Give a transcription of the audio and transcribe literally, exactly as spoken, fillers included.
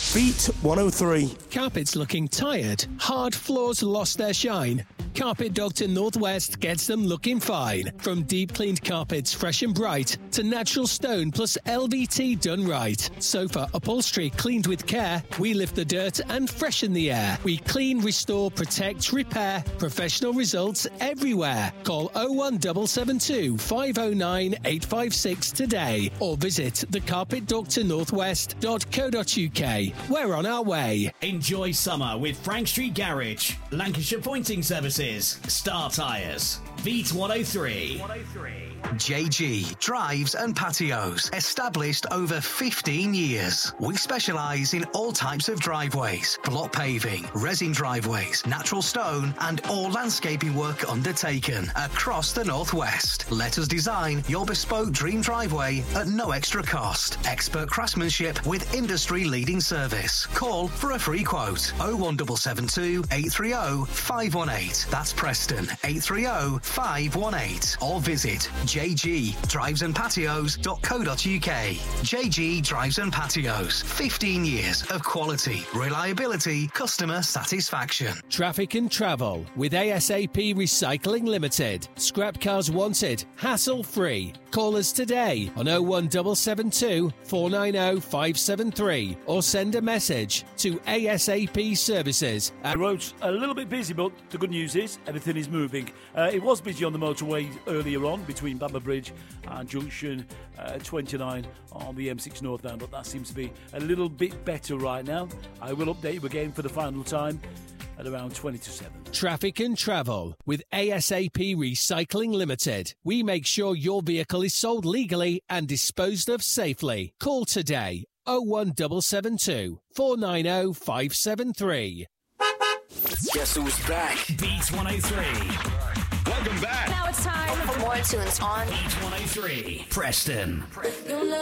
Beat one oh three. Carpets looking tired? Hard floors lost their shine? Carpet Doctor Northwest gets them looking fine. From deep cleaned carpets fresh and bright to natural stone plus L V T done right. Sofa upholstery cleaned with care. We lift the dirt and freshen the air. We clean, restore, protect, repair. Professional results everywhere. Call oh one seven seven two, five oh nine, eight five six today or visit the carpet doctor northwest dot co dot uk. We're on our way. Enjoy summer with Frank Street Garage, Lancashire Pointing Services, Star Tyres, Beat one oh three. J G Drives and Patios, established over fifteen years. We specialise in all types of driveways, block paving, resin driveways, natural stone and all landscaping work undertaken across the Northwest. Let us design your bespoke dream driveway at no extra cost. Expert craftsmanship with industry-leading service. Call for a free quote. oh one seven seven two, eight three oh, five one eight. That's Preston, eight three oh, five one eight. Or visit j g drives and patios dot co dot uk. J G Drives and Patios. fifteen years of quality, reliability, customer satisfaction. Traffic and travel with A S A P Recycling Limited. Scrap cars wanted, hassle-free. Call us today on oh one seven seven two, four nine oh, five seven three or send a message to A S A P Services. The road's a little bit busy, but the good news is everything is moving. Uh, it was busy on the motorway earlier on between Bamber Bridge and junction uh, twenty-nine on the M six northbound, but that seems to be a little bit better right now. I will update you again for the final time at around twenty to seven. Traffic and travel with A S A P Recycling Limited. We make sure your vehicle is sold legally and disposed of safely. Call today oh one seven seven two, four nine oh, five seven three. Guess who's back? Beat one oh three. Welcome back. Now it's time for more tunes on Beat one oh three. Preston.